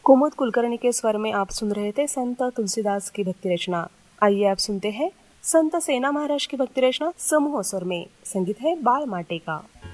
कुमुद कुलकर्णी के स्वर में आप सुन रहे थे संत तुलसीदास की भक्ति रचना। आइए आप सुनते हैं संत सेना महाराज की भक्ति रचना समूह स्वर में। संगीत है बाल माटे का।